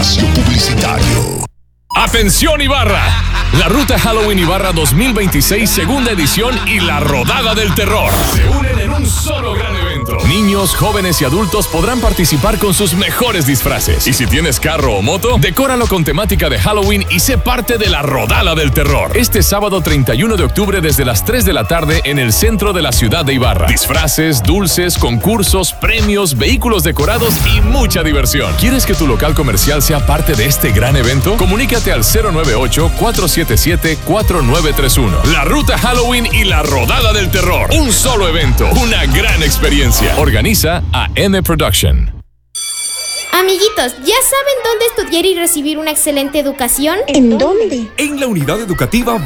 Espacio publicitario. ¡Atención Ibarra! La Ruta Halloween Ibarra 2026, segunda edición y la Rodada del Terror se unen en un solo gran evento. Niños, jóvenes y adultos podrán participar con sus mejores disfraces. Y si tienes carro o moto, decóralo con temática de Halloween y sé parte de la Rodada del Terror. Este sábado 31 de octubre desde las 3 de la tarde en el centro de la ciudad de Ibarra. Disfraces, dulces, concursos, premios, vehículos decorados y mucha diversión. ¿Quieres que tu local comercial sea parte de este gran evento? Comunícate al 098-477-4931. La Ruta Halloween y la Rodada del Terror. Un solo evento, una gran experiencia. Organiza AM Production. Amiguitos, ¿ya saben dónde estudiar y recibir una excelente educación? ¿En dónde? En la unidad educativa